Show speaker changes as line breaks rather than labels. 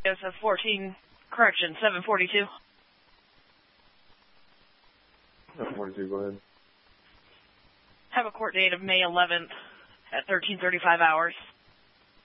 Joseph 14, correction, 742.
742, go ahead.
Have a court date of May 11th at 13:35 hours.